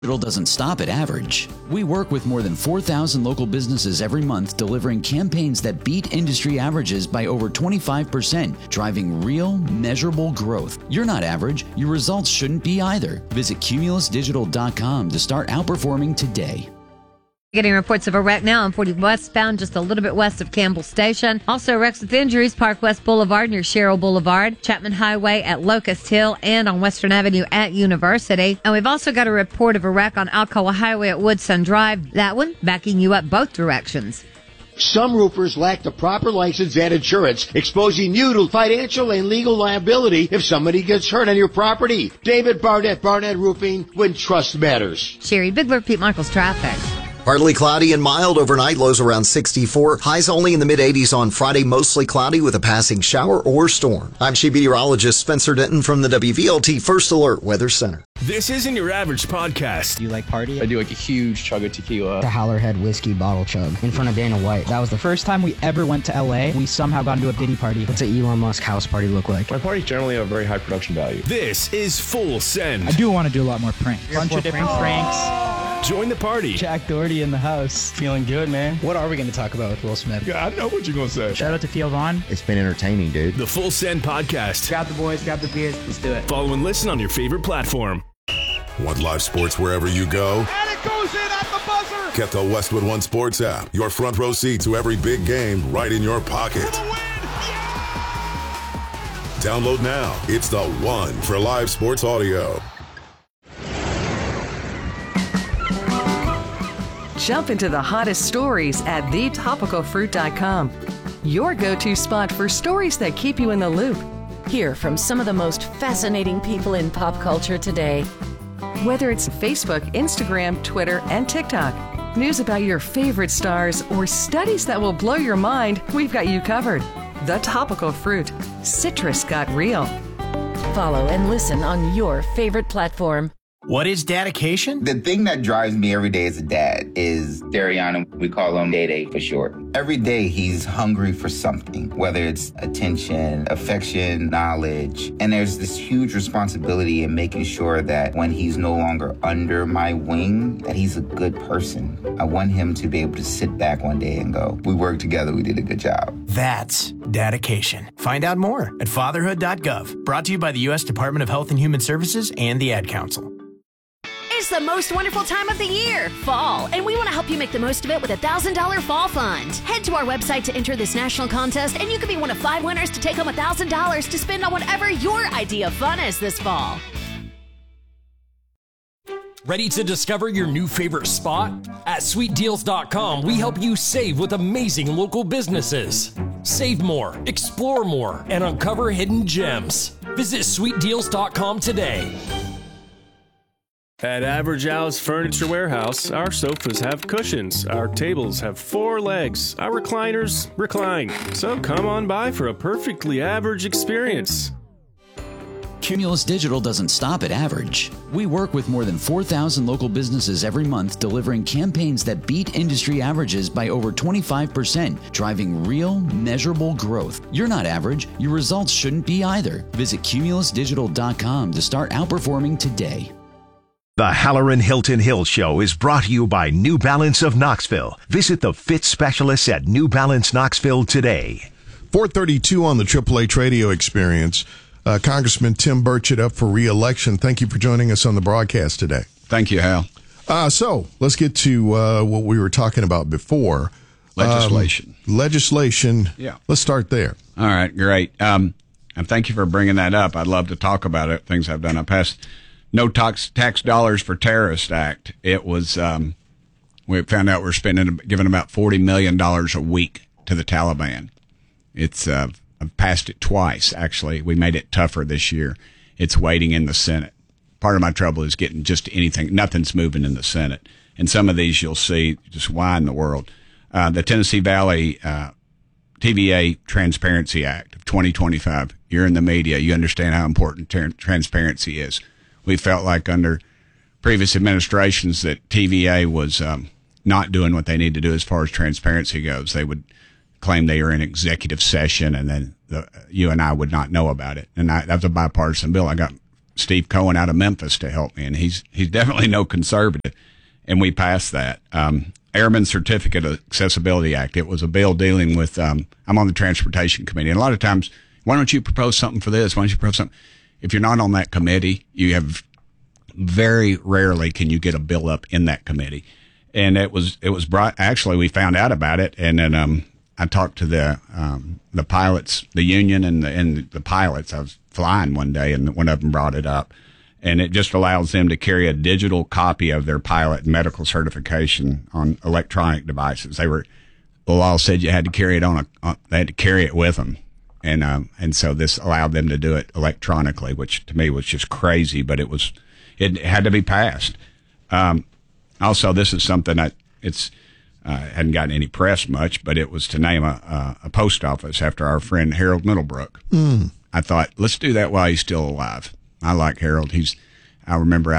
Digital doesn't stop at average. We work with more than 4,000 local businesses every month, delivering campaigns that beat industry averages by over 25%, driving real, measurable growth. You're not average. Your results shouldn't be either. Visit CumulusDigital.com to start outperforming today. Getting reports of a wreck now on 40 westbound, just a little bit west of Campbell Station. Also wrecks with injuries, Park West Boulevard near Sherrill Boulevard, Chapman Highway at Locust Hill, and on Western Avenue at University. And we've also got a report of a wreck on Alcoa Highway at Woodson Drive. That one backing you up both directions. Some roofers lack the proper license and insurance, exposing you to financial and legal liability if somebody gets hurt on your property. David Barnett, Barnett Roofing, when trust matters. Sherry Bigler, Pete Michaels, traffic. Partly cloudy and mild overnight, lows around 64. Highs only in the mid-80s on Friday, mostly cloudy with a passing shower or storm. I'm Chief Meteorologist Spencer Denton from the WVLT First Alert Weather Center. This isn't your average podcast. Do you like party? I do like a huge chug of tequila. The Howlerhead whiskey bottle chug in front of Dana White. That was the first time we ever went to LA. We somehow got into a Diddy party. What's an Elon Musk house party look like? My parties generally have a very high production value. This is Full Send. I do want to do a lot more pranks. Bunch of different pranks. Join the party. Jack Doherty in the house. Feeling good, man. What are we going to talk about with Will Smith? Yeah, I know what you're going to say. Shout out to Theo Vaughn. It's been entertaining, dude. The Full Send Podcast. Grab the boys, grab the beers. Let's do it. Follow and listen on your favorite platform. Want live sports wherever you go? And it goes in at the buzzer. Get the Westwood One Sports app. Your front row seat to every big game right in your pocket. Download now. It's the one for live sports audio. Jump into the hottest stories at thetopicalfruit.com. Your go-to spot for stories that keep you in the loop. Hear from some of the most fascinating people in pop culture today. Whether it's Facebook, Instagram, Twitter, and TikTok, news about your favorite stars, or studies that will blow your mind, we've got you covered. The Topical Fruit. Citrus got real. Follow and listen on your favorite platform. What is dedication? The thing that drives me every day as a dad is Dariana. We call him Day for short. Every day he's hungry for something, whether it's attention, affection, knowledge. And there's this huge responsibility in making sure that when he's no longer under my wing, that he's a good person. I want him to be able to sit back one day and go, we worked together, we did a good job. That's dedication. Find out more at fatherhood.gov. Brought to you by the U.S. Department of Health and Human Services and the Ad Council. It's the most wonderful time of the year, fall, and we want to help you make the most of it with a $1,000 fall fund. Head to our website to enter this national contest, and you could be one of 5 winners to take home $1,000 to spend on whatever your idea of fun is this fall. Ready to discover your new favorite spot? At SweetDeals.com, we help you save with amazing local businesses. Save more, explore more, and uncover hidden gems. Visit SweetDeals.com today. At Average Al's Furniture Warehouse, our sofas have cushions, our tables have 4 legs, our recliners recline. So come on by for a perfectly average experience. Cumulus Digital doesn't stop at average. We work with more than 4,000 local businesses every month, delivering campaigns that beat industry averages by over 25%, driving real, measurable growth. You're not average. Your results shouldn't be either. Visit CumulusDigital.com to start outperforming today. The Halloran Hilton Hill Show is brought to you by New Balance of Knoxville. Visit the fit specialists at New Balance Knoxville today. 432 on the Triple H Radio Experience. Congressman Tim Burchett up for re-election. Thank you for joining us on the broadcast today. Thank you, Hal. So let's get to what we were talking about before. Legislation. Yeah. Let's start there. All right, great. And thank you for bringing that up. I'd love to talk about it, things I've done. I passed No Tax Dollars for Terrorist Act. It was, we found out we're giving about $40 million a week to the Taliban. It's, I've passed it twice, actually. We made it tougher this year. It's waiting in the Senate. Part of my trouble is getting just anything. Nothing's moving in the Senate. And some of these you'll see, just why in the world. The Tennessee Valley TVA Transparency Act of 2025. You're in the media. You understand how important transparency is. We felt like under previous administrations that TVA was not doing what they need to do as far as transparency goes. They would claim they were in executive session, and then you and I would not know about it. And that was a bipartisan bill. I got Steve Cohen out of Memphis to help me, and he's definitely no conservative, and we passed that. Airman Certificate of Accessibility Act. It was a bill dealing with, I'm on the Transportation Committee, and a lot of times, why don't you propose something for this? Why don't you propose something? If you're not on that committee, you have very rarely can you get a bill up in that committee. And it was brought, actually, we found out about it, and then I talked to the pilots, the union and the pilots. I was flying one day, and one of them brought it up. And it just allows them to carry a digital copy of their pilot medical certification on electronic devices. The law said you had to carry it they had to carry it with them. And so this allowed them to do it electronically, which to me was just crazy, but it had to be passed. Also, this is something hadn't gotten any press much, but it was to name a post office after our friend Harold Middlebrook. I thought, let's do that while he's still alive. I like Harold. I remember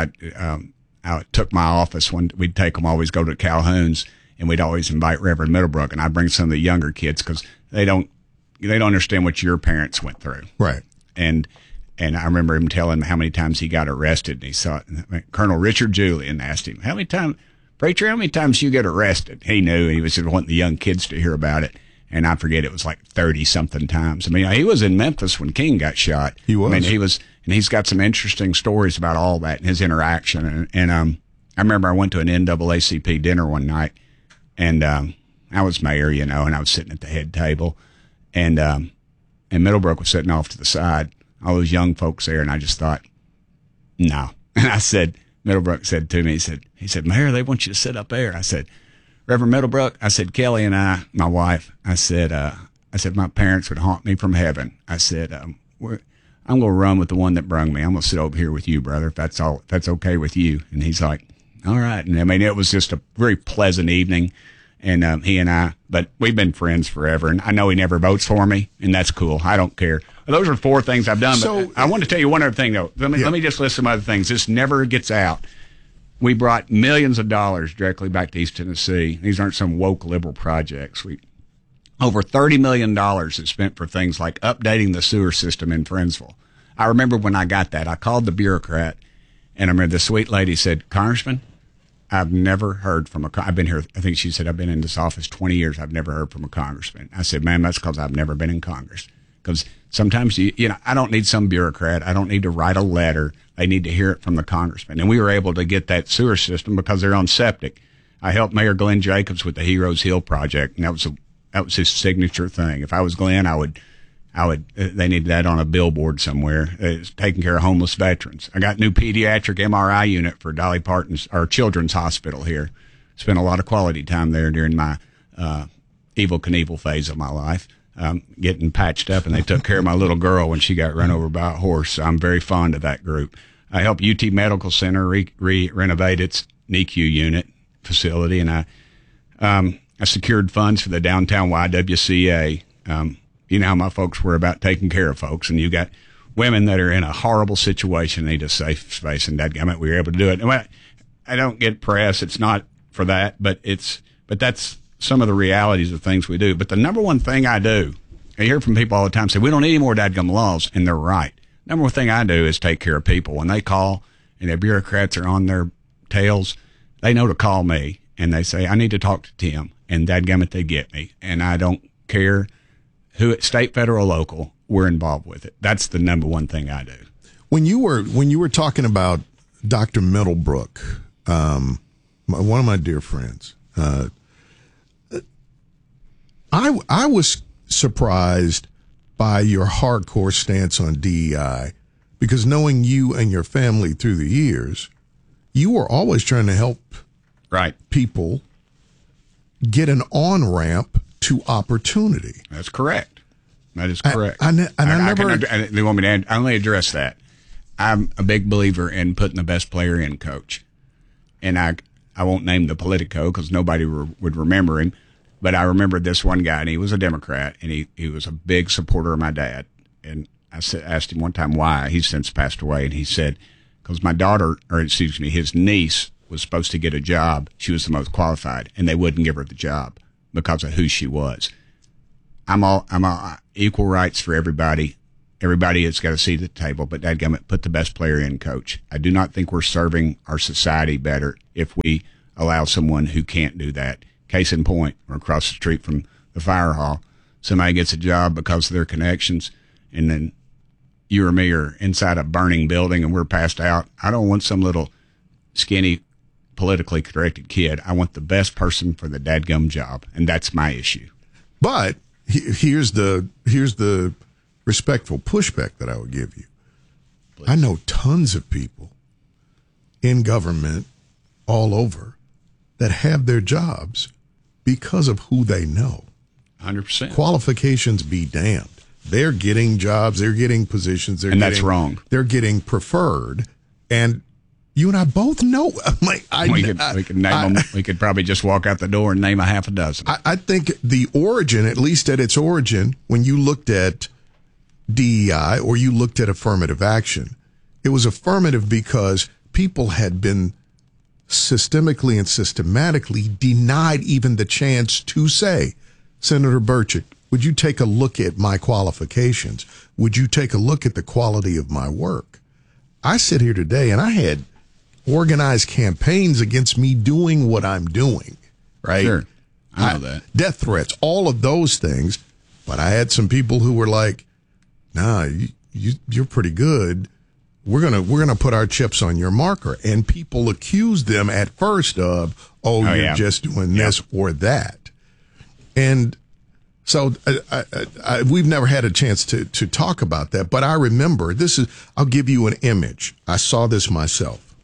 I took my office when we'd take them, always go to Calhoun's, and we'd always invite Reverend Middlebrook, and I'd bring some of the younger kids because they don't understand what your parents went through. Right. And I remember him telling how many times he got arrested. And he saw Colonel Richard Julian asked him, Preacher, how many times you get arrested? He knew. He was wanting the young kids to hear about it. And I forget, it was like 30-something times. I mean, he was in Memphis when King got shot. He was. I mean, and he's got some interesting stories about all that and his interaction. And I remember I went to an NAACP dinner one night, and I was mayor, and I was sitting at the head table, and Middlebrook was sitting off to the side, all those young folks there, and I just thought, no. And Middlebrook said to me, he said, Mayor, they want you to sit up there. I said, Reverend Middlebrook, I said, Kelly and I, my wife, I said, my parents would haunt me from heaven. I said, I'm going to run with the one that brung me. I'm going to sit over here with you, brother, if that's okay with you. And he's like, all right. And I mean, it was just a very pleasant evening. And he and I, but we've been friends forever. And I know he never votes for me, and that's cool. I don't care. Those are 4 things I've done. But I want to tell you one other thing, though. Let me just list some other things. This never gets out. We brought millions of dollars directly back to East Tennessee. These aren't some woke liberal projects. Over $30 million is spent for things like updating the sewer system in Friendsville. I remember when I got that, I called the bureaucrat, and I remember the sweet lady said, Congressman, I've never heard from I've been here, I think she said, I've been in this office 20 years. I've never heard from a congressman. I said, ma'am, that's because I've never been in Congress. Because sometimes, I don't need some bureaucrat. I don't need to write a letter. They need to hear it from the congressman. And we were able to get that sewer system because they're on septic. I helped Mayor Glenn Jacobs with the Heroes Hill project, and that was his signature thing. If I was Glenn, they needed that on a billboard somewhere. It's taking care of homeless veterans. I got new pediatric MRI unit for Dolly Parton's, our children's hospital here. Spent a lot of quality time there during my Evel Knievel phase of my life, getting patched up, and they took care of my little girl when she got run over by a horse. So I'm very fond of that group. I helped UT Medical Center renovate its NICU unit facility, and I secured funds for the downtown YWCA. You know how my folks were about taking care of folks, and you got women that are in a horrible situation, need a safe space, and dadgummit, we were able to do it. And I don't get press. It's not for that, but that's some of the realities of things we do. But the number one thing I do, I hear from people all the time say, we don't need any more dadgum laws, and they're right. Number one thing I do is take care of people. When they call and the bureaucrats are on their tails, they know to call me, and they say, I need to talk to Tim, and dadgummit, they get me. And I don't care who, state, federal, local, we're involved with it. That's the number one thing I do. When you were talking about Dr. Middlebrook, one of my dear friends, I was surprised by your hardcore stance on DEI, because knowing you and your family through the years, you were always trying to help people get an on-ramp to opportunity. That's correct. That is correct. I never. They want me to only address that. I'm a big believer in putting the best player in, coach. And I won't name the Politico because nobody would remember him. But I remember this one guy, and he was a Democrat, and he was a big supporter of my dad. And I asked him one time why. He's since passed away, and he said, because my daughter, his niece was supposed to get a job. She was the most qualified, and they wouldn't give her the job because of who she was. I'm equal rights for everybody. everybody has got a seat at the table, but dadgummit, put the best player in, coach. I do not think we're serving our society better if we allow someone who can't do that. Case in point, we're across the street from the fire hall. Somebody gets a job because of their connections, and then you or me are inside a burning building and we're passed out. I don't want some little skinny, politically corrected kid. I want the best person for the dadgum job, and that's my issue. But here's the respectful pushback that I would give you. Please. I know tons of people in government all over that have their jobs because of who they know. 100%. Qualifications be damned. They're getting jobs, they're getting positions, that's wrong. They're getting preferred, and you and I both know. We could name them. We could probably just walk out the door and name a half a dozen. I think the origin, at least at its origin, when you looked at DEI or you looked at affirmative action, it was affirmative because people had been systemically and systematically denied even the chance to say, Senator Burchett, would you take a look at my qualifications? Would you take a look at the quality of my work? I sit here today and I had organized campaigns against me doing what I'm doing, right? Sure. I know that. Death threats, all of those things. But I had some people who were like, nah, you're pretty good. We're gonna put our chips on your marker. And people accused them at first of, you're just doing this or that. And so we've never had a chance to talk about that. But I remember, I'll give you an image. I saw this myself.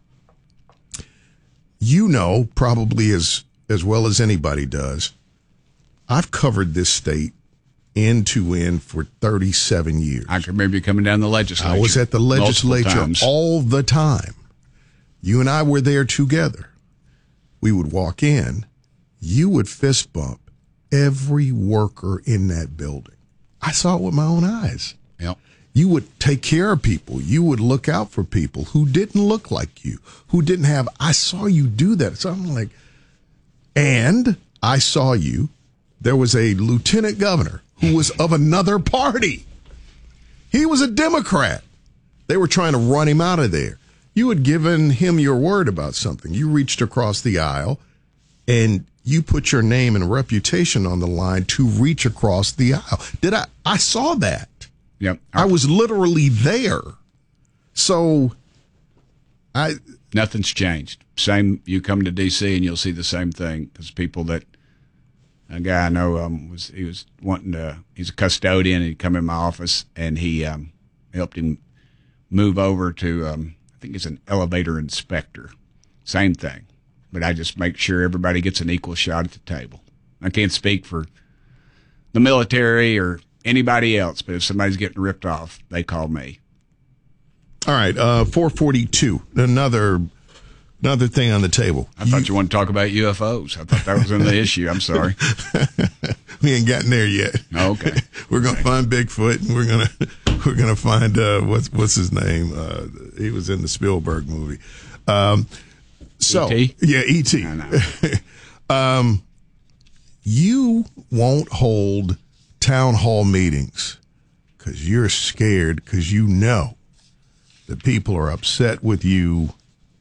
You know, probably as well as anybody does, I've covered this state end to end for 37 years. I can remember you coming down the legislature. I was at the legislature all the time. You and I were there together. We would walk in. You would fist bump every worker in that building. I saw it with my own eyes. Yep. You would take care of people. You would look out for people who didn't look like you, who didn't have. I saw you do that. So I'm like, and I saw you. There was a lieutenant governor who was of another party. He was a Democrat. They were trying to run him out of there. You had given him your word about something. You reached across the aisle and you put your name and reputation on the line to reach across the aisle. I saw that. Yep. I was literally there. So nothing's changed. Same, you come to D.C. and you'll see the same thing, because people that, a guy I know he's a custodian, and he'd come in my office and he helped him move over to, I think it's an elevator inspector. Same thing. But I just make sure everybody gets an equal shot at the table. I can't speak for the military or anybody else, but if somebody's getting ripped off, they call me. All right, 442, another thing on the table. I thought you wanted to talk about UFOs. I thought that was in the issue. I'm sorry. We ain't gotten there yet. Oh, okay. We're gonna find Bigfoot, and we're gonna find what's his name? He was in the Spielberg movie. E.T.? Yeah, E.T. You won't hold town hall meetings because you're scared, because you know that people are upset with you. ...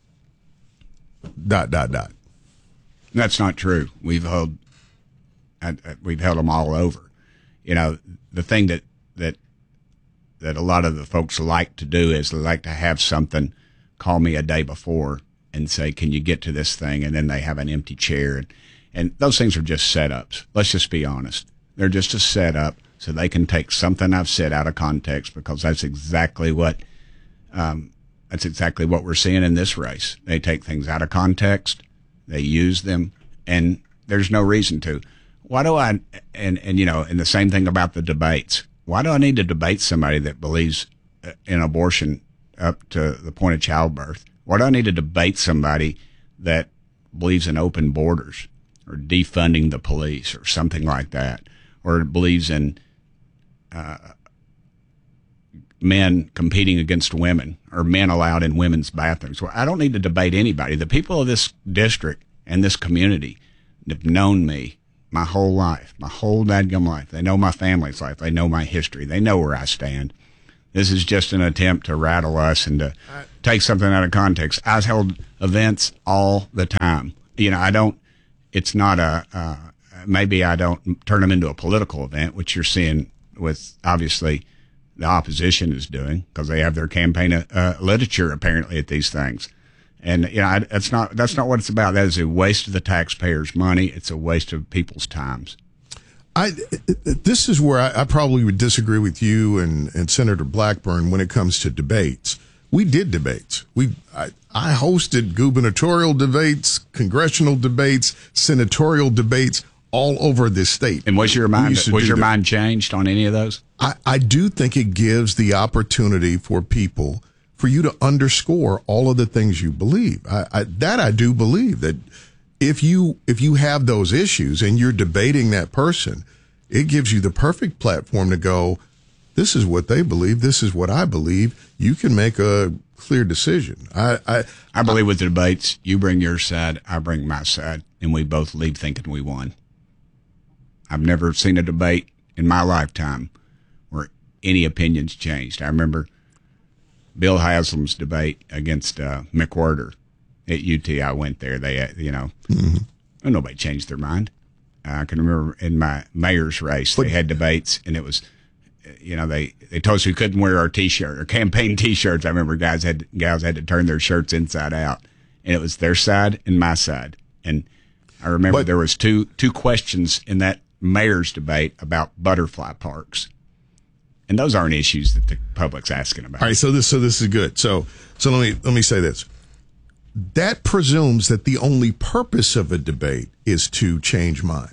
That's not true. We've held them all over. You know, the thing that a lot of the folks like to do is they like to have something, call me a day before and say, can you get to this thing? And then they have an empty chair. And those things are just setups. Let's just be honest. They're just a setup so they can take something I've said out of context, because that's exactly what we're seeing in this race. They take things out of context, they use them, and there's no reason to. Why do I, and the same thing about the debates. Why do I need to debate somebody that believes in abortion up to the point of childbirth? Why do I need to debate somebody that believes in open borders or defunding the police or something like that, or believes in men competing against women, or men allowed in women's bathrooms? Well, I don't need to debate anybody. The people of this district and this community have known me my whole life, my whole dadgum life. They know my family's life. They know my history. They know where I stand. This is just an attempt to rattle us and to take something out of context. I held events all the time. It's not maybe I don't turn them into a political event, which you're seeing with, obviously, the opposition is doing, because they have their campaign literature apparently at these things. And that's not what it's about. That is a waste of the taxpayers' money. It's a waste of people's times. This is where I probably would disagree with you and Senator Blackburn when it comes to debates. We did debates. I hosted gubernatorial debates, congressional debates, senatorial debates all over this state. And was your mind changed on any of those? I do think it gives the opportunity for you to underscore all of the things you believe. I do believe that if you have those issues and you're debating that person, it gives you the perfect platform to go, this is what they believe, this is what I believe. You can make a clear decision. I believe with the debates, you bring your side, I bring my side, and we both leave thinking we won. I've never seen a debate in my lifetime where any opinions changed. I remember Bill Haslam's debate against McWhorter at UT. I went there. They, nobody changed their mind. I can remember in my mayor's race, they had debates, and it was, they told us we couldn't wear our T-shirt or campaign T-shirts. I remember gals had to turn their shirts inside out, and it was their side and my side. And I remember there was two questions in that mayor's debate about butterfly parks, and those aren't issues that the public's asking about. All right, so this is good. So let me say this. That presumes that the only purpose of a debate is to change minds.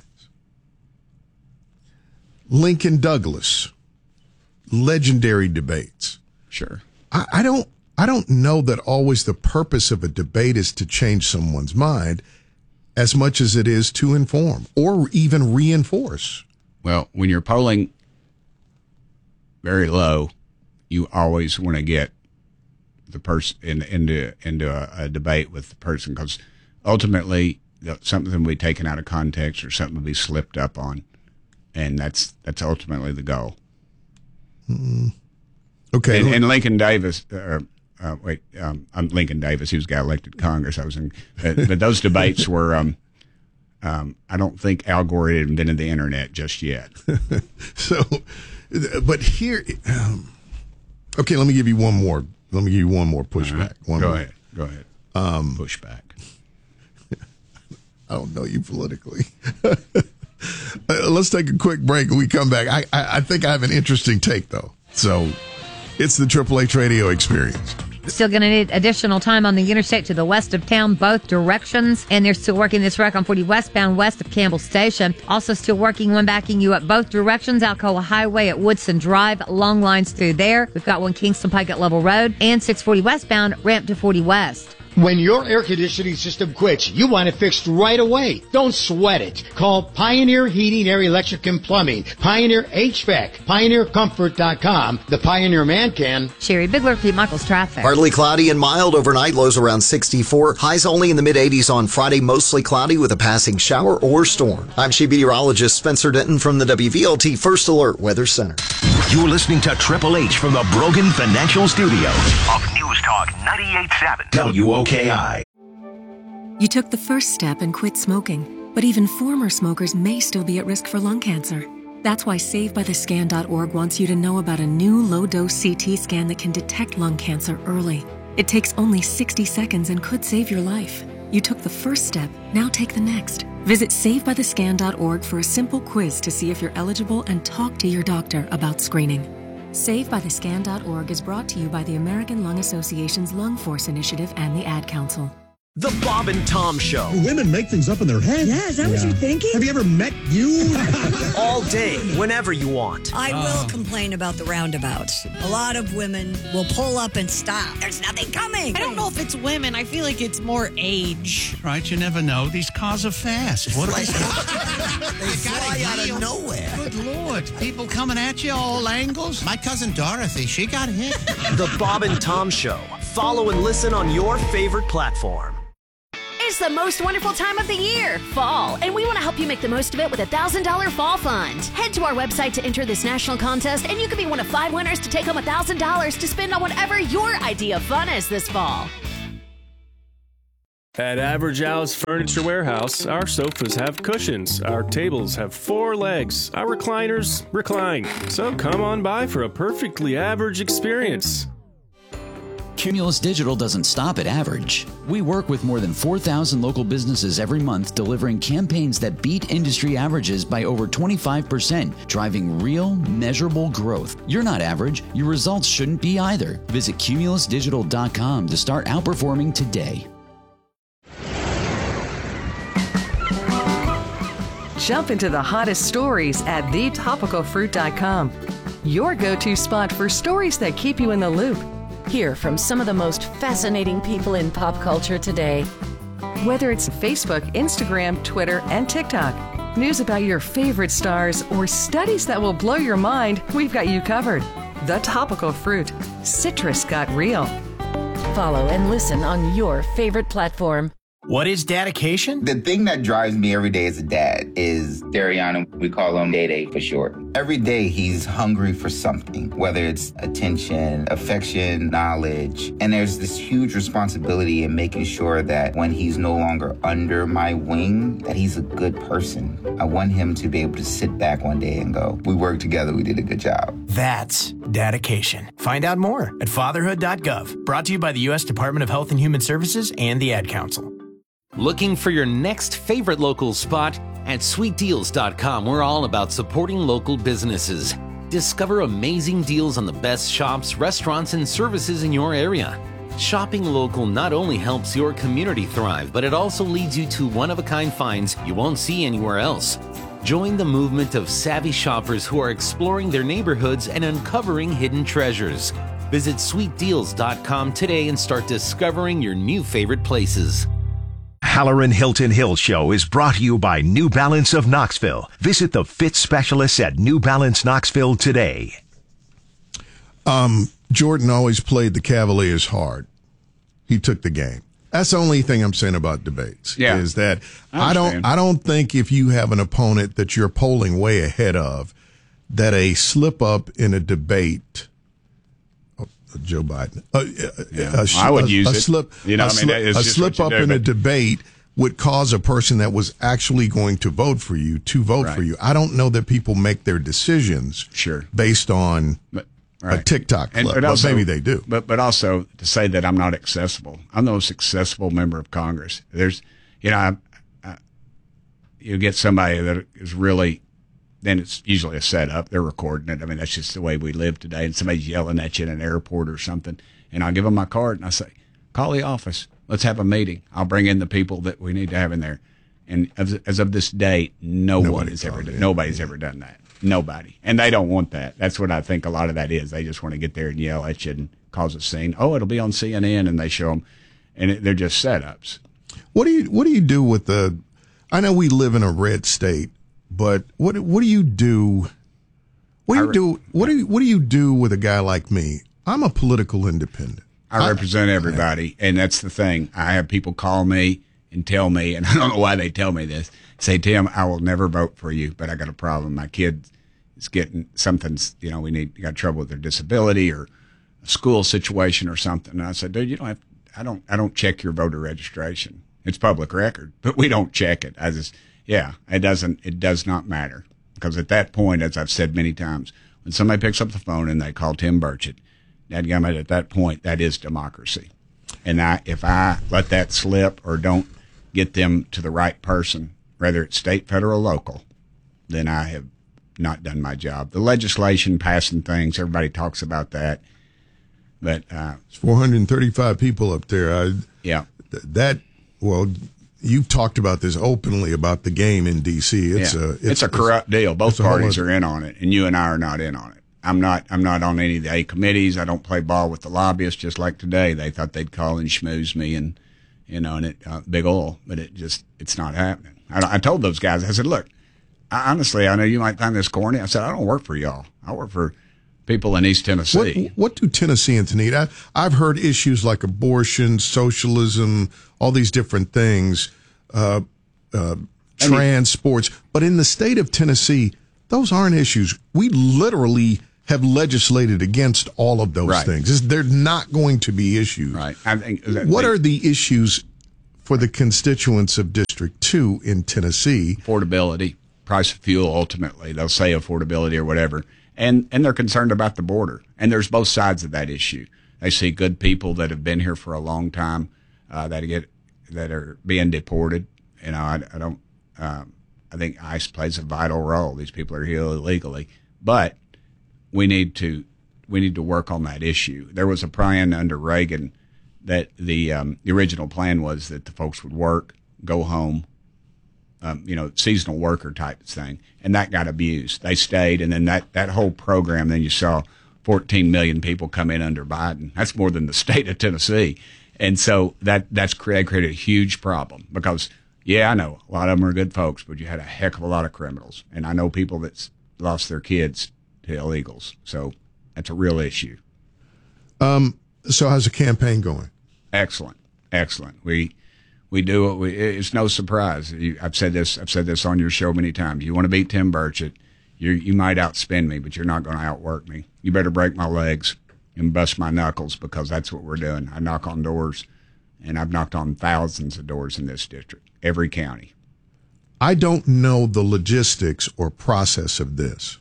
Lincoln Douglas, legendary debates. Sure. I don't know that always the purpose of a debate is to change someone's mind as much as it is to inform or even reinforce. Well, when you're polling very low, you always want to get the person into a debate with the person, because ultimately something will be taken out of context or something will be slipped up on, and that's ultimately the goal. Okay. And Lincoln Davis, Lincoln Davis, he was the guy elected to Congress. I was in, but those debates were. I don't think Al Gore had invented the internet just yet. So, but here, okay, let me give you one more. Let me give you one more pushback. Go ahead. Pushback. I don't know you politically. Let's take a quick break and we come back. I think I have an interesting take, though. So it's the Triple H Radio Experience. Still going to need additional time on the interstate to the west of town, both directions. And they're still working this wreck on 40 westbound west of Campbell Station. Also still working one backing you up both directions. Alcoa Highway at Woodson Drive. Long lines through there. We've got one Kingston Pike at Level Road. And 640 westbound, ramp to 40 west. When your air conditioning system quits, you want it fixed right away. Don't sweat it. Call Pioneer Heating, Air, Electric, and Plumbing. Pioneer HVAC. PioneerComfort.com. The Pioneer Man can. Sherry Bigler, Pete Michaels traffic. Partly cloudy and mild overnight, lows around 64. Highs only in the mid-80s on Friday, mostly cloudy with a passing shower or storm. I'm Chief Meteorologist Spencer Denton from the WVLT First Alert Weather Center. You're listening to Triple H from the Brogan Financial Studio of News Talk 98.7 WOKI. You took the first step and quit smoking, but even former smokers may still be at risk for lung cancer. That's why SaveByTheScan.org wants you to know about a new low-dose CT scan that can detect lung cancer early. It takes only 60 seconds and could save your life. You took the first step, now take the next. Visit SaveByTheScan.org for a simple quiz to see if you're eligible and talk to your doctor about screening. SaveByTheScan.org is brought to you by the American Lung Association's Lung Force Initiative and the Ad Council. The Bob and Tom Show. Women make things up in their head. Yeah, is that what you're thinking? Have you ever met you? All day, whenever you want. I will complain about the roundabouts. A lot of women will pull up and stop. There's nothing coming. I don't know if it's women. I feel like it's more age. Right, you never know. These cars are fast. What are they? They fly out of nowhere. Good Lord. People coming at you all angles. My cousin Dorothy, she got hit. The Bob and Tom Show. Follow and listen on your favorite platform. is the most wonderful time of the year, fall, and we want to help you make the most of it with a $1,000 fall fund. Head to our website to enter this national contest, and you could be one of 5 winners to take home $1,000 to spend on whatever your idea of fun is this fall. At Average Al's Furniture Warehouse, our sofas have cushions, our tables have 4 legs, our recliners recline. So come on by for a perfectly average experience. Cumulus Digital doesn't stop at average. We work with more than 4,000 local businesses every month, delivering campaigns that beat industry averages by over 25%, driving real, measurable growth. You're not average. Your results shouldn't be either. Visit cumulusdigital.com to start outperforming today. Jump into the hottest stories at thetopicalfruit.com. Your go-to spot for stories that keep you in the loop. Hear from some of the most fascinating people in pop culture today. Whether it's Facebook, Instagram, Twitter, and TikTok, news about your favorite stars, or studies that will blow your mind, we've got you covered. The Topical Fruit. Citrus got real. Follow and listen on your favorite platform. What is dedication? The thing that drives me every day as a dad is Dariana. We call him Day for short. Every day he's hungry for something, whether it's attention, affection, knowledge. And there's this huge responsibility in making sure that when he's no longer under my wing, that he's a good person. I want him to be able to sit back one day and go, we worked together, we did a good job. That's dedication. Find out more at fatherhood.gov. Brought to you by the U.S. Department of Health and Human Services and the Ad Council. Looking for your next favorite local spot? At sweetdeals.com, we're all about supporting local businesses. Discover amazing deals on the best shops, restaurants, and services in your area. Shopping local not only helps your community thrive, but it also leads you to one-of-a-kind finds you won't see anywhere else. Join the movement of savvy shoppers who are exploring their neighborhoods and uncovering hidden treasures. Visit sweetdeals.com today and start discovering your new favorite places. Halloran Hilton Hill Show is brought to you by New Balance of Knoxville. Visit the fit specialists at New Balance Knoxville today. Jordan always played the Cavaliers hard. He took the game. That's the only thing I'm saying about debates. Yeah. Is that I don't think if you have an opponent that you're polling way ahead of, that a slip up in a debate. Joe Biden. I would use it. A slip up in a debate would cause a person that was actually going to vote for you to vote for you. I don't know that people make their decisions based on a TikTok clip. But also, maybe they do. But also to say that I'm not accessible. I'm the most accessible member of Congress. There's, you get somebody that is really. Then it's usually a setup. They're recording it. I mean, that's just the way we live today. And somebody's yelling at you in an airport or something. And I'll give them my card and I say, call the office. Let's have a meeting. I'll bring in the people that we need to have in there. And as of this date, nobody's ever done that. Nobody. And they don't want that. That's what I think a lot of that is. They just want to get there and yell at you and cause a scene. Oh, it'll be on CNN, and they show them. And they're just setups. What do you do with the – I know we live in a red state. But what do you do? What do you do with a guy like me? I'm a political independent. I represent everybody, and that's the thing. I have people call me and tell me, and I don't know why they tell me this. Say, Tim, I will never vote for you, but I got a problem. My kid is getting something's. We got trouble with their disability or a school situation or something. And I said, dude, you don't have. I don't check your voter registration. It's public record, but we don't check it. It does not matter. Because at that point, as I've said many times, when somebody picks up the phone and they call Tim Burchett, dadgummit, at that point, that is democracy. And if I let that slip or don't get them to the right person, whether it's state, federal, local, then I have not done my job. The legislation passing things, everybody talks about that. But it's 435 people up there. You've talked about this openly about the game in D.C. It's a corrupt deal. Both parties are in on it, and you and I are not in on it. I'm not on any of the A committees. I don't play ball with the lobbyists. Just like today, they thought they'd call and schmooze me, and big oil, but it's not happening. I told those guys. I said, look, honestly, I know you might find this corny. I said, I don't work for y'all. I work for people in East Tennessee. What do Tennesseans need? I've heard issues like abortion, socialism, all these different things, trans sports. But in the state of Tennessee, those aren't issues. We literally have legislated against all of those things. They're not going to be issues. Right. I think what are the issues for the constituents of District 2 in Tennessee? Affordability, price of fuel, ultimately. They'll say affordability or whatever. And they're concerned about the border. And there's both sides of that issue. They see good people that have been here for a long time that are being deported. You know, I think ICE plays a vital role. These people are here illegally. But we need to work on that issue. There was a plan under Reagan that the original plan was that the folks would work, go home, seasonal worker type thing, and that got abused. They stayed, and then that whole program, then you saw 14 million people come in under Biden. That's more than the state of Tennessee. And so that's created a huge problem because, I know a lot of them are good folks, but you had a heck of a lot of criminals. And I know people that's lost their kids to illegals. So that's a real issue. So how's the campaign going? Excellent. We do it. It's no surprise. I've said this on your show many times. You want to beat Tim Burchett, you might outspin me, but you're not going to outwork me. You better break my legs and bust my knuckles because that's what we're doing. I knock on doors, and I've knocked on thousands of doors in this district, every county. I don't know the logistics or process of this.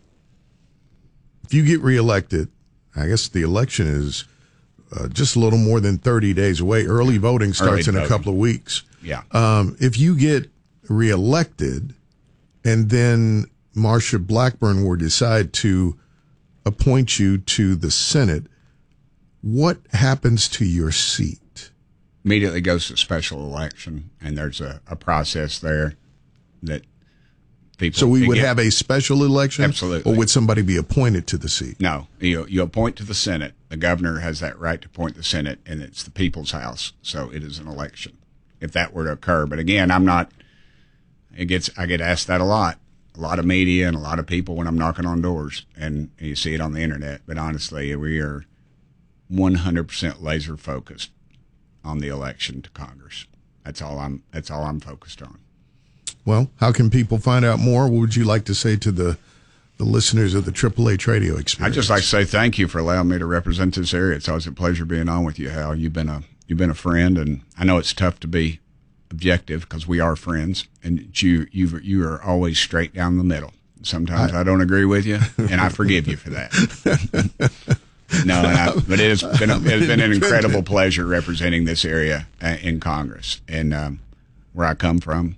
If you get reelected, I guess the election is just a little more than 30 days away. Early voting starts in a couple of weeks. Yeah. If you get reelected and then Marsha Blackburn were to decide to appoint you to the Senate, what happens to your seat? Immediately goes to special election, and there's a process there that people. So we would have a special election? Absolutely. Or would somebody be appointed to the seat? No. You appoint to the Senate. The governor has that right to appoint the Senate, and it's the people's house. So it is an election if that were to occur. But again, I get asked that a lot of media and a lot of people when I'm knocking on doors, and you see it on the internet. But honestly, we are 100% laser focused on the election to Congress. That's all I'm focused on. Well, how can people find out more? What would you like to say to the listeners of the AAA Radio Experience? I'd just like to say thank you for allowing me to represent this area. It's always a pleasure being on with you, Hal. You've been a friend, and I know it's tough to be objective because we are friends, and you are always straight down the middle. Sometimes I don't agree with you, and I forgive you for that. But it has been an incredible pleasure representing this area in Congress, and where I come from.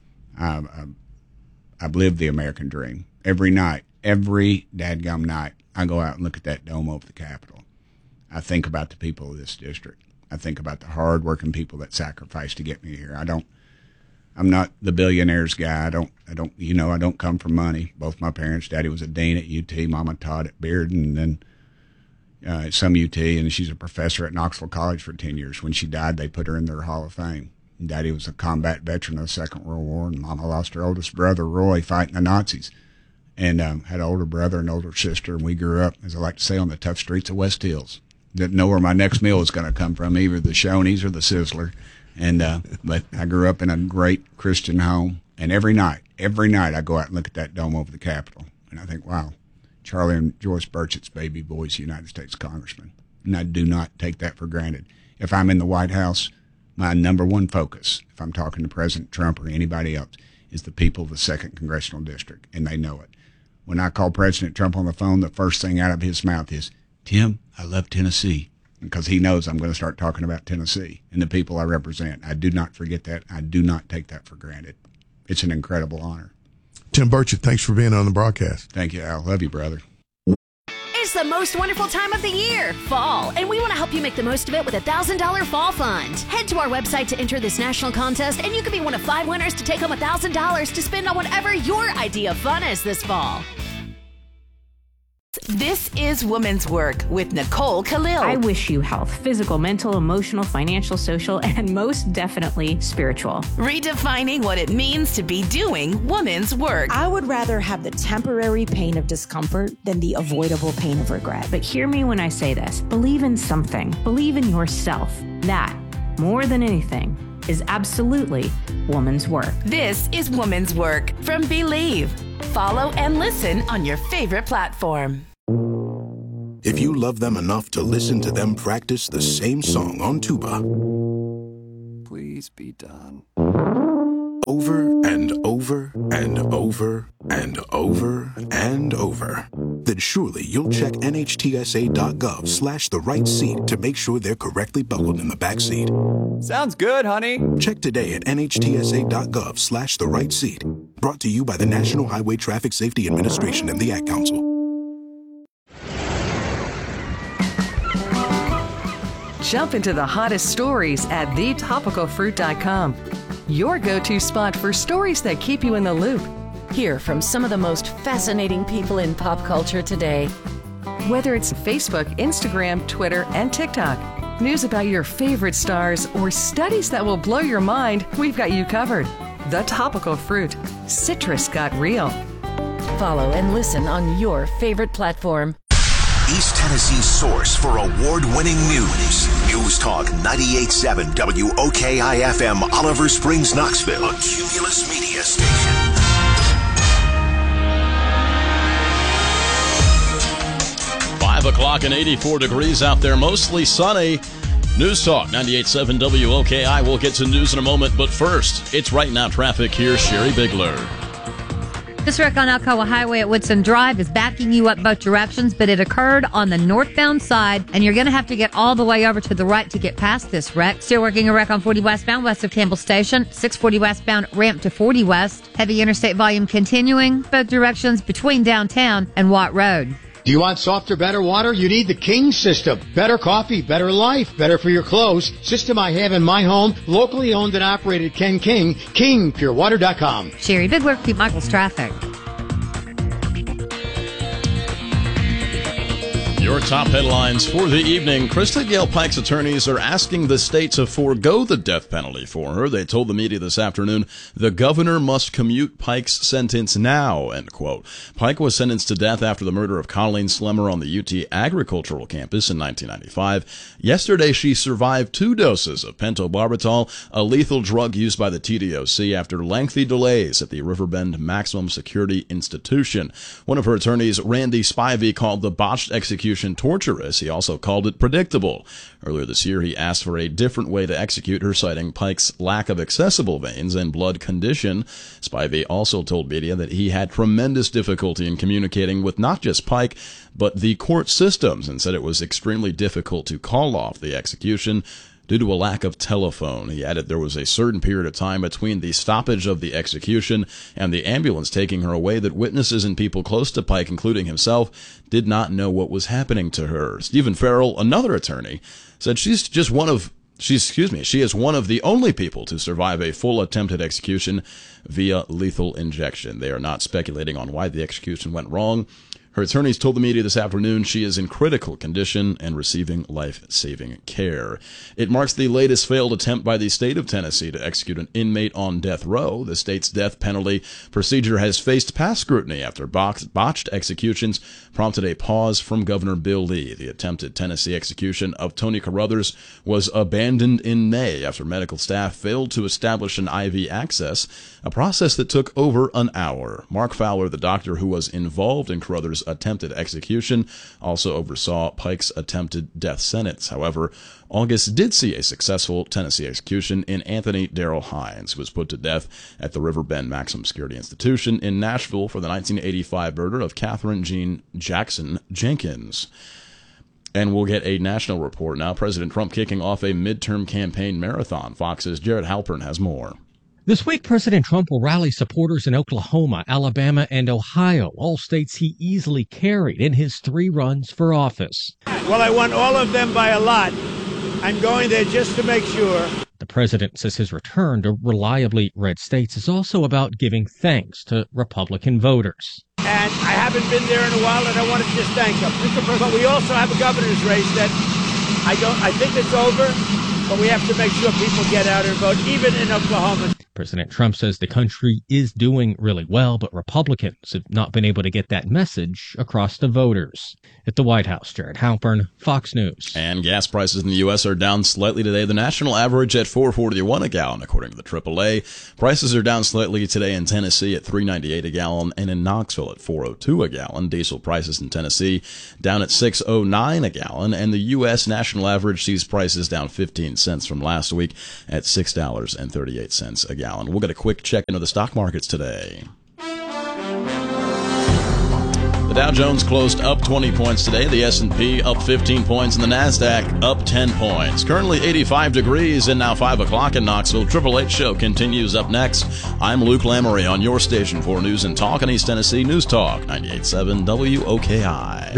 I've lived the American dream. Every dadgum night, I go out and look at that dome over the Capitol. I think about the people of this district. I think about the hard-working people that sacrificed to get me here. I'm not the billionaires guy. I don't come from money. Both my parents, Daddy was a dean at UT, Mama taught at Bearden, and then some UT, and she's a professor at Knoxville College for 10 years. When she died, they put her in their Hall of Fame. Daddy was a combat veteran of the Second World War, and Mama lost her oldest brother, Roy, fighting the Nazis, and had an older brother and older sister, and we grew up, as I like to say, on the tough streets of West Hills. Didn't know where my next meal was going to come from, either the Shoney's or the Sizzler, but I grew up in a great Christian home, and every night I go out and look at that dome over the Capitol, and I think, wow, Charlie and Joyce Burchett's baby boys, United States Congressman, and I do not take that for granted. If I'm in the White House, my number one focus, if I'm talking to President Trump or anybody else, is the people of the 2nd Congressional District, and they know it. When I call President Trump on the phone, the first thing out of his mouth is, Tim, I love Tennessee, because he knows I'm going to start talking about Tennessee and the people I represent. I do not forget that. I do not take that for granted. It's an incredible honor. Tim Burchett, thanks for being on the broadcast. Thank you, Al. Love you, brother. It's the most wonderful time of the year, fall, and we want to help you make the most of it with a $1,000 fall fund. Head to our website to enter this national contest, and you could be one of 5 winners to take home $1,000 to spend on whatever your idea of fun is this fall. This is Women's Work with Nicole Khalil. I wish you health, physical, mental, emotional, financial, social, and most definitely spiritual. Redefining what it means to be doing women's work. I would rather have the temporary pain of discomfort than the avoidable pain of regret. But hear me when I say this. Believe in something. Believe in yourself. That, more than anything, is absolutely woman's work. This is Woman's Work from Believe. Follow and listen on your favorite platform. If you love them enough to listen to them practice the same song on tuba, please be done. Over and over and over and over and over, then surely you'll check NHTSA.gov/the right seat to make sure they're correctly buckled in the back seat. Sounds good, honey. Check today at NHTSA.gov/the right seat. Brought to you by the National Highway Traffic Safety Administration and the Ad Council. Jump into the hottest stories at thetopicalfruit.com. Your go-to spot for stories that keep you in the loop. Hear from some of the most fascinating people in pop culture today. Whether it's Facebook, Instagram, Twitter, and TikTok, news about your favorite stars, or studies that will blow your mind, we've got you covered. The Topical Fruit. Citrus got real. Follow and listen on your favorite platform. East Tennessee's source for award-winning news. News Talk 98.7 WOKI-FM, Oliver Springs, Knoxville. A Cumulus Media Station. 5 o'clock and 84 degrees out there, mostly sunny. News Talk 98.7 WOKI. We'll get to news in a moment, but first, it's Right Now traffic. Here's Sherry Bigler. This wreck on Alcoa Highway at Woodson Drive is backing you up both directions, but it occurred on the northbound side, and you're going to have to get all the way over to the right to get past this wreck. Still working a wreck on 40 westbound west of Campbell Station, 640 westbound ramp to 40 west. Heavy interstate volume continuing both directions between downtown and Watt Road. Do you want softer, better water? You need the King system. Better coffee, better life, better for your clothes. System I have in my home, locally owned and operated. Ken King, KingPureWater.com. Sherry Bigler, Pete Michaels Traffic. Your top headlines for the evening. Krista Gale Pike's attorneys are asking the state to forego the death penalty for her. They told the media this afternoon the governor must commute Pike's sentence now, end quote. Pike was sentenced to death after the murder of Colleen Slemmer on the UT agricultural campus in 1995. Yesterday, she survived 2 doses of pentobarbital, a lethal drug used by the TDOC after lengthy delays at the Riverbend Maximum Security Institution. One of her attorneys, Randy Spivey, called the botched execution torturous. He also called it predictable. Earlier this year, he asked for a different way to execute her, citing Pike's lack of accessible veins and blood condition. Spivey also told media that he had tremendous difficulty in communicating with not just Pike, but the court systems, and said it was extremely difficult to call off the execution due to a lack of telephone. He added there was a certain period of time between the stoppage of the execution and the ambulance taking her away that witnesses and people close to Pike, including himself, did not know what was happening to her. Stephen Farrell, another attorney, said she is one of the only people to survive a full attempted execution via lethal injection. They are not speculating on why the execution went wrong. Her attorneys told the media this afternoon she is in critical condition and receiving life-saving care. It marks the latest failed attempt by the state of Tennessee to execute an inmate on death row. The state's death penalty procedure has faced past scrutiny after botched executions prompted a pause from Governor Bill Lee. The attempted Tennessee execution of Tony Carruthers was abandoned in May after medical staff failed to establish an IV access, a process that took over an hour. Mark Fowler, the doctor who was involved in Carruthers' attempted execution, also oversaw Pike's attempted death sentence. However, August did see a successful Tennessee execution in Anthony Darrell Hines, who was put to death at the Riverbend Maximum Security Institution in Nashville for the 1985 murder of Catherine Jean Jackson Jenkins. And we'll get a national report now. President Trump kicking off a midterm campaign marathon. Fox's Jared Halpern has more. This week, President Trump will rally supporters in Oklahoma, Alabama, and Ohio, all states he easily carried in his 3 runs for office. Well, I won all of them by a lot. I'm going there just to make sure. The president says his return to reliably red states is also about giving thanks to Republican voters. and I haven't been there in a while, and I want to just thank them. But we also have a governor's race that I think it's over, but we have to make sure people get out and vote, even in Oklahoma. President Trump says the country is doing really well, but Republicans have not been able to get that message across to voters. At the White House, Jared Halpern, Fox News. And gas prices in the U.S. are down slightly today. The national average at $4.41 a gallon, according to the AAA. Prices are down slightly today in Tennessee at $3.98 a gallon, and in Knoxville at $4.02 a gallon. Diesel prices in Tennessee down at $6.09 a gallon, and the U.S. national average sees prices down 15 cents from last week at $6.38 a gallon. We'll get a quick check into the stock markets today. The Dow Jones closed up 20 points today. The S&P up 15 points, and the NASDAQ up 10 points. Currently 85 degrees and now 5 o'clock in Knoxville. Triple H Show continues up next. I'm Luke Lamory on your station for News and Talk in East Tennessee. News Talk 98.7 WOKI.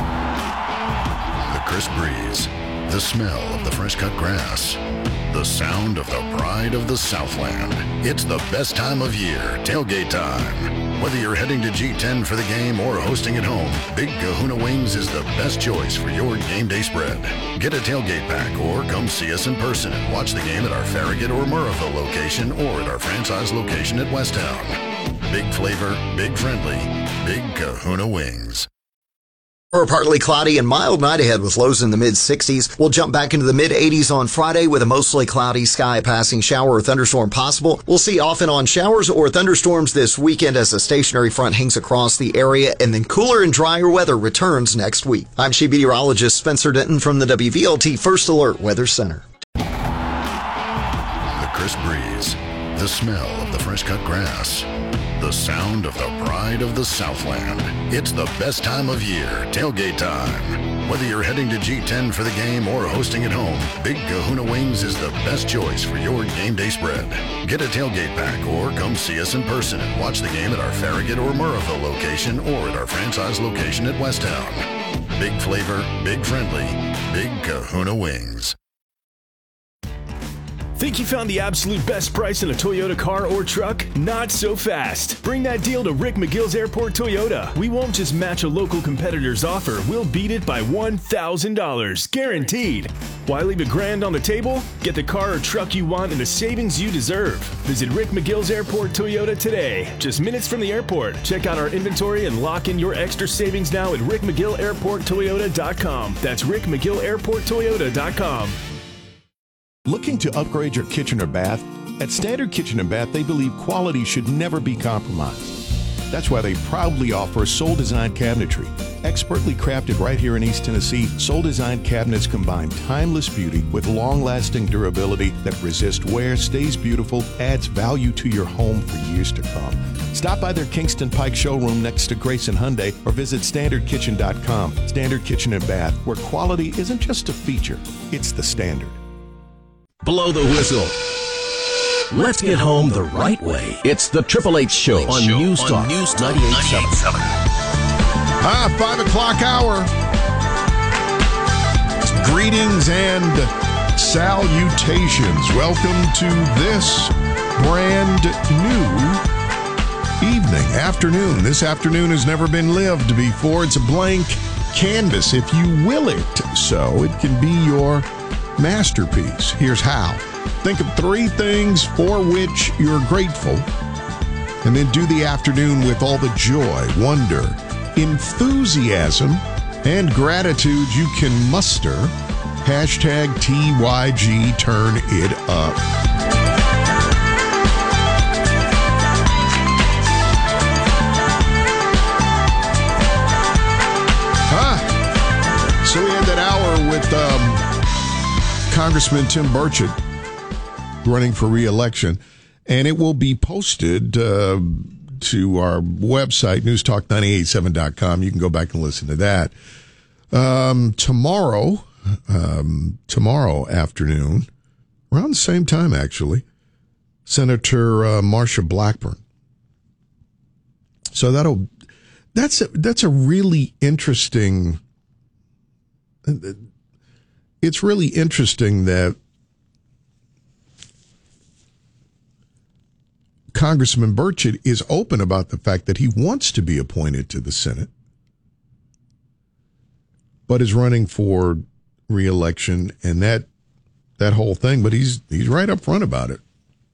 The crisp breeze, the smell of the fresh cut grass, the sound of the pride of the Southland. It's the best time of year, tailgate time. Whether you're heading to G10 for the game or hosting at home, Big Kahuna Wings is the best choice for your game day spread. Get a tailgate pack or come see us in person and watch the game at our Farragut or Murrahville location or at our franchise location at Westtown. Big flavor, big friendly, Big Kahuna Wings. For a partly cloudy and mild night ahead with lows in the mid-60s. We'll jump back into the mid-80s on Friday with a mostly cloudy sky, passing shower or thunderstorm possible. We'll see off and on showers or thunderstorms this weekend as a stationary front hangs across the area, and then cooler and drier weather returns next week. I'm Chief Meteorologist Spencer Denton from the WVLT First Alert Weather Center. The crisp breeze, the smell of the fresh cut grass, the sound of the pride of the Southland. It's the best time of year, tailgate time. Whether you're heading to G10 for the game or hosting at home, Big Kahuna Wings is the best choice for your game day spread. Get a tailgate pack or come see us in person and watch the game at our Farragut or Murrahville location or at our franchise location at Westtown. Big flavor, big friendly, Big Kahuna Wings. Think you found the absolute best price on a Toyota car or truck? Not so fast. Bring that deal to Rick McGill's Airport Toyota. We won't just match a local competitor's offer. We'll beat it by $1,000. Guaranteed. Why leave $1,000 on the table? Get the car or truck you want and the savings you deserve. Visit Rick McGill's Airport Toyota today. Just minutes from the airport. Check out our inventory and lock in your extra savings now at rickmcgillairporttoyota.com. That's rickmcgillairporttoyota.com. Looking to upgrade your kitchen or bath? At Standard Kitchen & Bath, they believe quality should never be compromised. That's why they proudly offer Soul Design Cabinetry. Expertly crafted right here in East Tennessee, Soul Design cabinets combine timeless beauty with long-lasting durability that resists wear, stays beautiful, adds value to your home for years to come. Stop by their Kingston Pike showroom next to Grayson Hyundai or visit StandardKitchen.com. Standard Kitchen & Bath, where quality isn't just a feature, it's the standard. Blow the whistle. Let's get home the right way. It's the Triple H Show on News Talk 98.7. 5 o'clock hour. Greetings and salutations. Welcome to this brand new afternoon. This afternoon has never been lived before. It's a blank canvas, if you will it. So it can be your masterpiece. Here's how. Think of 3 things for which you're grateful, and then do the afternoon with all the joy, wonder, enthusiasm, and gratitude you can muster. Hashtag TYG Turn It Up. So we had that hour with Congressman Tim Burchett running for re-election, and it will be posted to our website, newstalk987.com. You can go back and listen to that. Tomorrow afternoon, around the same time, actually, Senator Marsha Blackburn. So that's a really interesting. It's really interesting that Congressman Burchett is open about the fact that he wants to be appointed to the Senate, but is running for re-election and that whole thing. But he's right up front about it.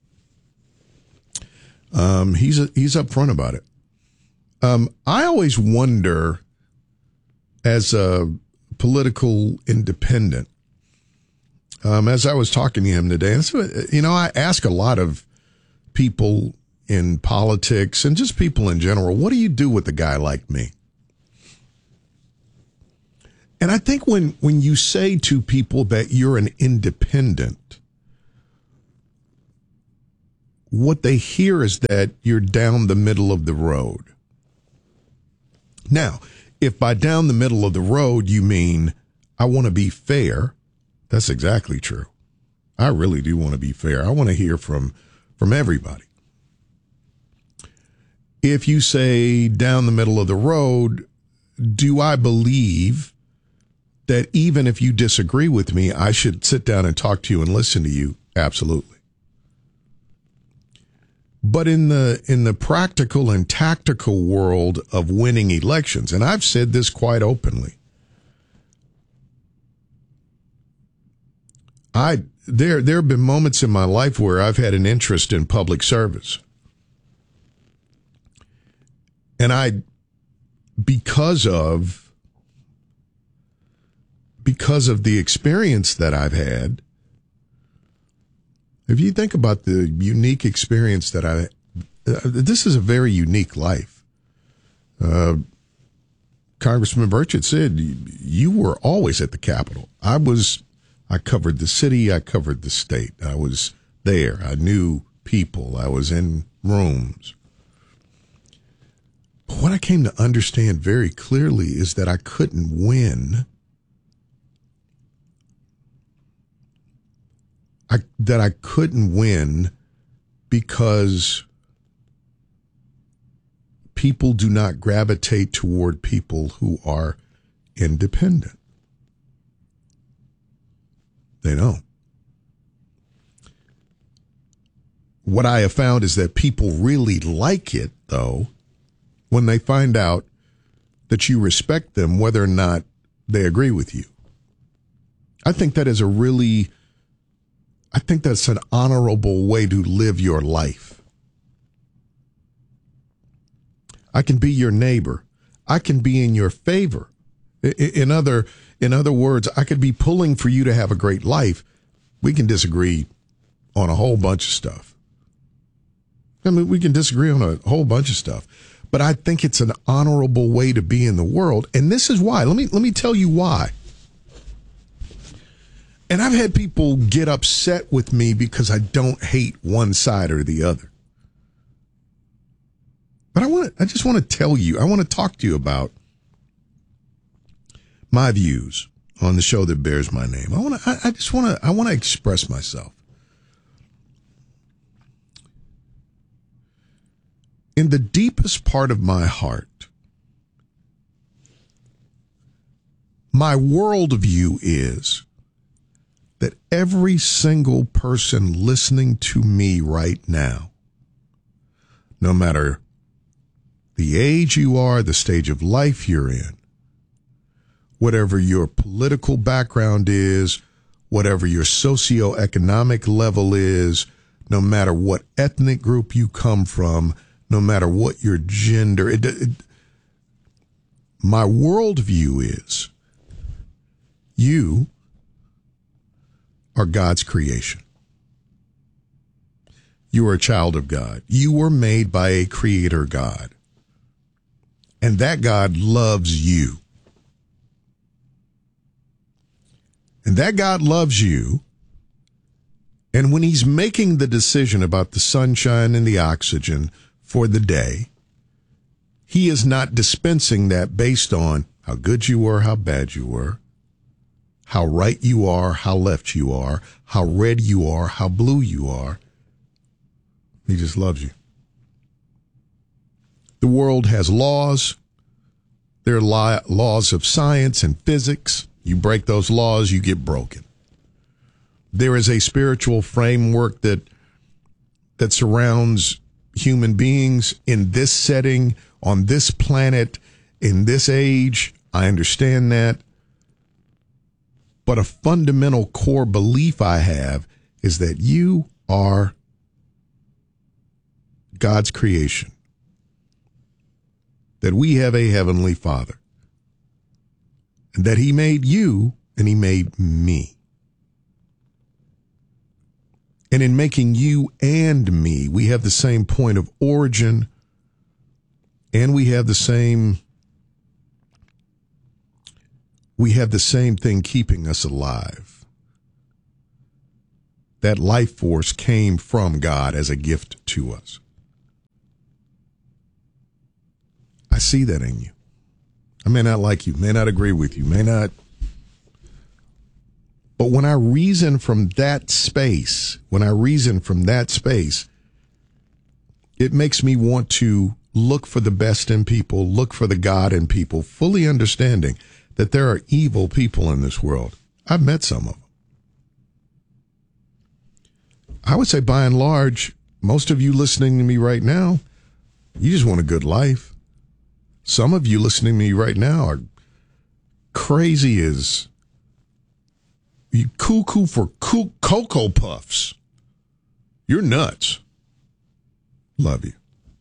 He's up front about it. I always wonder, as a political independent, as I was talking to him today, and so, I ask a lot of people in politics and just people in general, what do you do with a guy like me? And I think when you say to people that you're an independent, what they hear is that you're down the middle of the road. Now, if by down the middle of the road you mean I want to be fair, that's exactly true. I really do want to be fair. I want to hear from everybody. If you say down the middle of the road, do I believe that even if you disagree with me, I should sit down and talk to you and listen to you? Absolutely. But in the practical and tactical world of winning elections, and I've said this quite openly, there have been moments in my life where I've had an interest in public service. And because of the experience that I've had, if you think about the unique experience that this is a very unique life. Congressman Burchett said you were always at the Capitol. I covered the city. I covered the state. I was there. I knew people. I was in rooms. But what I came to understand very clearly is that I couldn't win. I couldn't win because people do not gravitate toward people who are independent. They don't. What I have found is that people really like it, though, when they find out that you respect them, whether or not they agree with you. I think that's an honorable way to live your life. I can be your neighbor. I can be in your favor. In other words, I could be pulling for you to have a great life. We can disagree on a whole bunch of stuff. I mean, we can disagree on a whole bunch of stuff, but I think it's an honorable way to be in the world. And this is why. Let me tell you why. And I've had people get upset with me because I don't hate one side or the other. But I just want to tell you, I want to talk to you about my views on the show that bears my name. I want to express myself. In the deepest part of my heart, my worldview is that every single person listening to me right now, no matter the age you are, the stage of life you're in, whatever your political background is, whatever your socioeconomic level is, no matter what ethnic group you come from, no matter what your gender, my worldview is you are God's creation. You are a child of God. You were made by a creator God. And that God loves you. And that God loves you. And when he's making the decision about the sunshine and the oxygen for the day, he is not dispensing that based on how good you were, how bad you were, how right you are, how left you are, how red you are, how blue you are. He just loves you. The world has laws. There are laws of science and physics. You break those laws, you get broken. There is a spiritual framework that surrounds human beings in this setting, on this planet, in this age. I understand that. But a fundamental core belief I have is that you are God's creation. That we have a heavenly Father. And that he made you and he made me. And in making you and me, we have the same point of origin, and we have the same thing keeping us alive. That life force came from God as a gift to us. I see that in you. I may not like you, may not agree with you, may not. But when I reason from that space, it makes me want to look for the best in people, look for the God in people, fully understanding that there are evil people in this world. I've met some of them. I would say by and large, most of you listening to me right now, you just want a good life. Some of you listening to me right now are crazy as you cuckoo for Cocoa Puffs. You're nuts. Love you.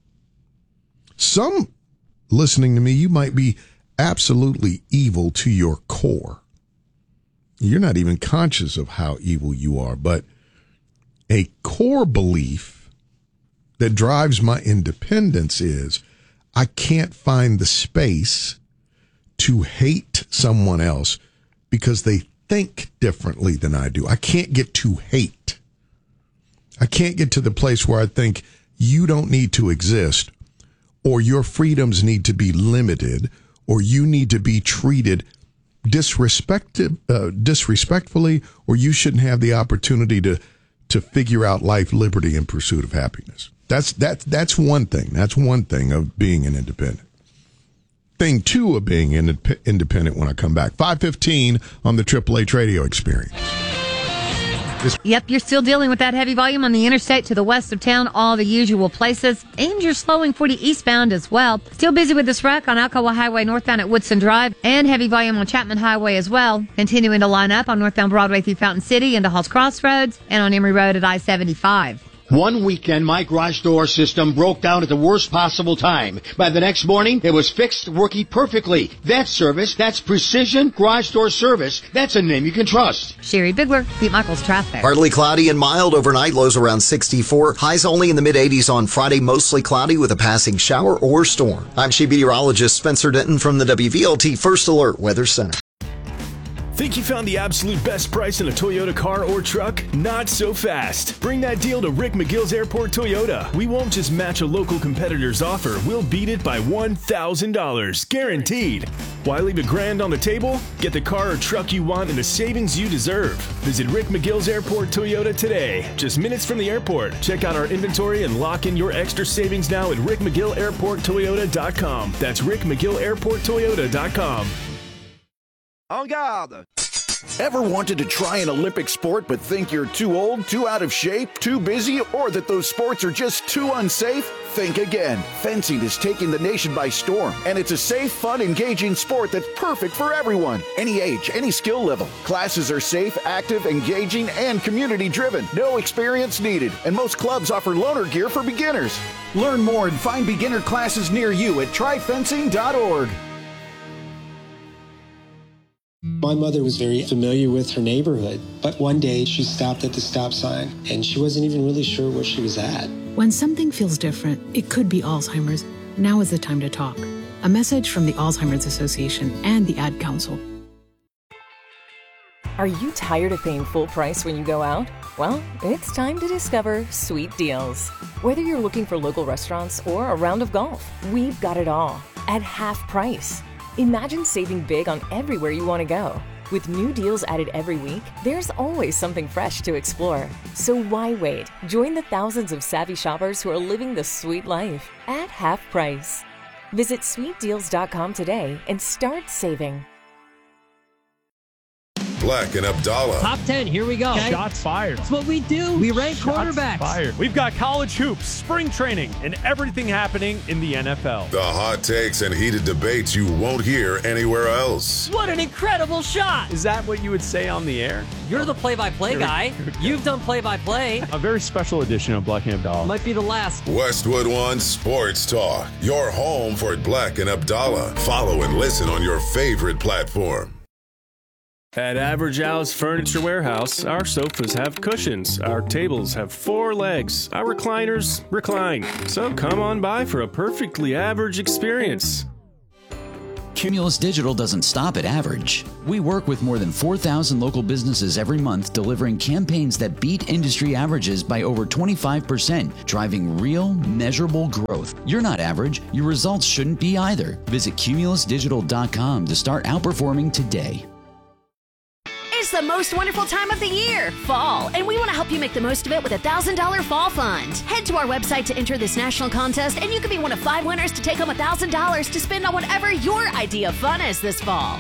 Some listening to me, you might be absolutely evil to your core. You're not even conscious of how evil you are, but a core belief that drives my independence is I can't find the space to hate someone else because they think differently than I do. I can't get to hate. I can't get to the place where I think you don't need to exist, or your freedoms need to be limited, or you need to be treated disrespectfully, or you shouldn't have the opportunity to figure out life, liberty, and pursuit of happiness. That's one thing. That's one thing of being an independent. Thing two of being independent when I come back. 5:15 on the Triple H Radio Experience. Yep, you're still dealing with that heavy volume on the interstate to the west of town, all the usual places, and you're slowing 40 eastbound as well. Still busy with this wreck on Alcoa Highway northbound at Woodson Drive, and heavy volume on Chapman Highway as well. Continuing to line up on northbound Broadway through Fountain City into Halls Crossroads, and on Emory Road at I-75. One weekend, my garage door system broke down at the worst possible time. By the next morning, it was fixed, working perfectly. That's service. That's precision garage door service. That's a name you can trust. Sherry Bigler, Pete Michaels Traffic. Partly cloudy and mild overnight, lows around 64. Highs only in the mid-80s on Friday, mostly cloudy with a passing shower or storm. I'm Chief Meteorologist Spencer Denton from the WVLT First Alert Weather Center. Think you found the absolute best price in a Toyota car or truck? Not so fast. Bring that deal to Rick McGill's Airport Toyota. We won't just match a local competitor's offer. We'll beat it by $1,000. Guaranteed. Why leave $1,000 on the table? Get the car or truck you want and the savings you deserve. Visit Rick McGill's Airport Toyota today. Just minutes from the airport. Check out our inventory and lock in your extra savings now at rickmcgillairporttoyota.com. That's rickmcgillairporttoyota.com. En garde! Ever wanted to try an Olympic sport but think you're too old, too out of shape, too busy, or that those sports are just too unsafe? Think again. Fencing is taking the nation by storm, and it's a safe, fun, engaging sport that's perfect for everyone. Any age, any skill level. Classes are safe, active, engaging, and community-driven. No experience needed, and most clubs offer loaner gear for beginners. Learn more and find beginner classes near you at tryfencing.org. My mother was very familiar with her neighborhood, but one day she stopped at the stop sign and she wasn't even really sure where she was at. When something feels different, it could be Alzheimer's. Now is the time to talk. A message from the Alzheimer's Association and the Ad Council. Are you tired of paying full price when you go out? Well, it's time to discover Sweet Deals. Whether you're looking for local restaurants or a round of golf, we've got it all at half price. Imagine saving big on everywhere you want to go. With new deals added every week, there's always something fresh to explore. So why wait? Join the thousands of savvy shoppers who are living the sweet life at half price. Visit sweetdeals.com today and start saving. Black and Abdallah. Top 10, here we go. Okay. Shots fired. That's what we do. We rank quarterbacks. Fired. We've got college hoops, spring training, and everything happening in the NFL. The hot takes and heated debates you won't hear anywhere else. What an incredible shot. Is that what you would say on the air? You're the play-by-play guy. You've done play-by-play. A very special edition of Black and Abdallah. Might be the last. Westwood One Sports Talk, your home for Black and Abdallah. Follow and listen on your favorite platform. At Average Al's Furniture Warehouse, our sofas have cushions, our tables have 4 legs, our recliners recline. So come on by for a perfectly average experience. Cumulus Digital doesn't stop at average. We work with more than 4,000 local businesses every month, delivering campaigns that beat industry averages by over 25%, driving real, measurable growth. You're not average. Your results shouldn't be either. Visit cumulusdigital.com to start outperforming today. It's the most wonderful time of the year, fall, and we want to help you make the most of it with a $1,000 fall fund. Head to our website to enter this national contest, and you could be one of 5 winners to take home $1,000 to spend on whatever your idea of fun is this fall.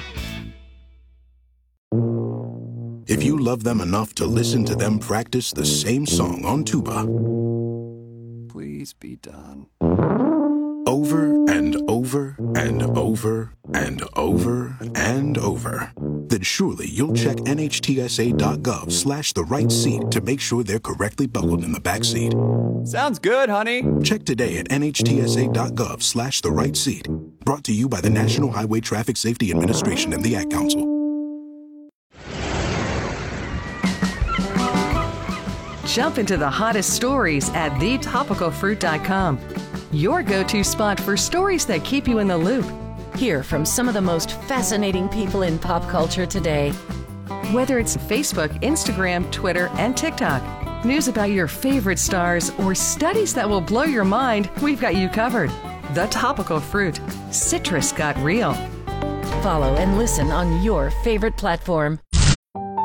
If you love them enough to listen to them practice the same song on tuba, Please be done. over and over and over and over and over, then surely you'll check nhtsa.gov/the right seat to make sure they're correctly buckled in the back seat. Sounds good, honey. Check today at nhtsa.gov/the right seat. Brought to you by the National Highway Traffic Safety Administration and the Ad Council. Jump into the hottest stories at thetopicalfruit.com. Your go-to spot for stories that keep you in the loop. Hear from some of the most fascinating people in pop culture today. Whether it's Facebook, Instagram, Twitter, and TikTok, news about your favorite stars, or studies that will blow your mind, we've got you covered. The Topical Fruit. Citrus got real. Follow and listen on your favorite platform.